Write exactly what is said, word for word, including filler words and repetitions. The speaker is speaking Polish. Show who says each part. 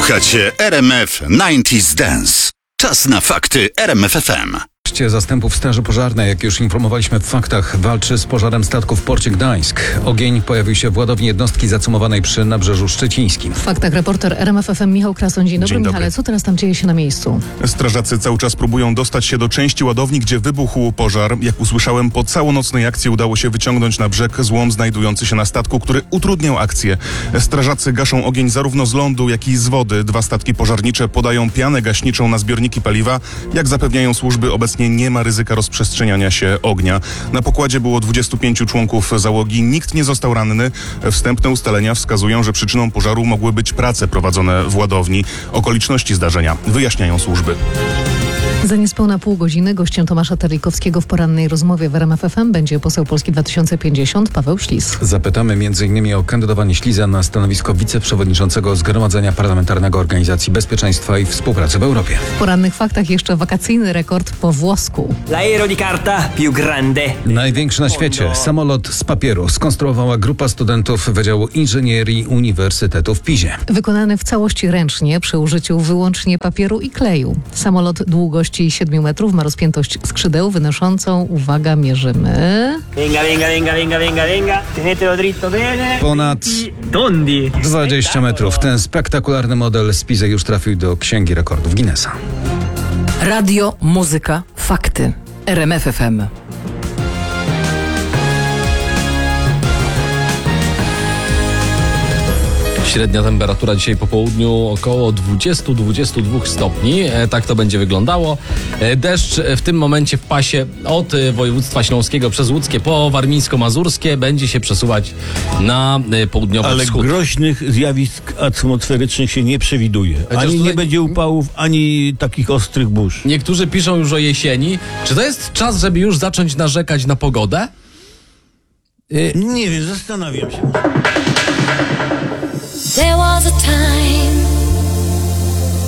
Speaker 1: Słuchacie R M F dziewięćdziesiąt Dance. Czas na fakty R M F F M.
Speaker 2: Zastępów Straży Pożarnej, jak już informowaliśmy w faktach, walczy z pożarem statku w porcie Gdańsk. Ogień pojawił się w ładowni jednostki zacumowanej przy Nabrzeżu Szczecińskim.
Speaker 3: W faktach reporter R M F F M Michał Krasoń. Dzień dobry,
Speaker 4: Dzień dobry.
Speaker 3: Michale. Co teraz tam dzieje się na miejscu?
Speaker 4: Strażacy cały czas próbują dostać się do części ładowni, gdzie wybuchł pożar. Jak usłyszałem, po całonocnej akcji udało się wyciągnąć na brzeg złom znajdujący się na statku, który utrudniał akcję. Strażacy gaszą ogień zarówno z lądu, jak i z wody. Dwa statki pożarnicze podają pianę gaśniczą na zbiorniki paliwa. Jak zapewniają służby, obecnie nie ma ryzyka rozprzestrzeniania się ognia. Na pokładzie było dwudziestu pięciu członków załogi. Nikt nie został ranny. Wstępne ustalenia wskazują, że przyczyną pożaru mogły być prace prowadzone w ładowni. Okoliczności zdarzenia wyjaśniają służby.
Speaker 3: Za niespełna pół godziny gościem Tomasza Terlikowskiego w porannej rozmowie w R M F F M będzie poseł Polski dwa tysiące pięćdziesiąt Paweł Ślis.
Speaker 2: Zapytamy między innymi o kandydowanie Śliza na stanowisko wiceprzewodniczącego Zgromadzenia Parlamentarnego Organizacji Bezpieczeństwa i Współpracy w Europie.
Speaker 3: W porannych faktach jeszcze wakacyjny rekord po włosku.
Speaker 5: L'aereo di carta più grande.
Speaker 2: Największy na świecie samolot z papieru skonstruowała grupa studentów Wydziału Inżynierii Uniwersytetu w Pizie.
Speaker 3: Wykonany w całości ręcznie przy użyciu wyłącznie papieru i kleju. Samolot długości siedmiu metrów ma rozpiętość skrzydeł wynoszącą, uwaga, mierzymy...
Speaker 5: Venga, venga, venga, venga, venga, venga. Tenetelo dritto bene.
Speaker 2: Ponad
Speaker 5: Tondi.
Speaker 2: dwadzieścia metrów. Ten spektakularny model z Pizy już trafił do Księgi Rekordów Guinnessa.
Speaker 6: Radio, muzyka, fakty. R M F F M.
Speaker 7: Średnia temperatura dzisiaj po południu około dwadzieścia do dwudziestu dwóch stopni. E, tak to będzie wyglądało. E, deszcz w tym momencie w pasie od e, województwa śląskiego przez łódzkie po warmińsko-mazurskie będzie się przesuwać na e, południowy
Speaker 8: Ale
Speaker 7: wschód.
Speaker 8: groźnych zjawisk atmosferycznych się nie przewiduje.
Speaker 7: Chociaż
Speaker 8: Ani
Speaker 7: tutaj
Speaker 8: nie będzie upałów, ani takich ostrych burz.
Speaker 7: Niektórzy piszą już o jesieni. Czy to jest czas, żeby już zacząć narzekać na pogodę?
Speaker 8: Nie wiem, zastanawiam się.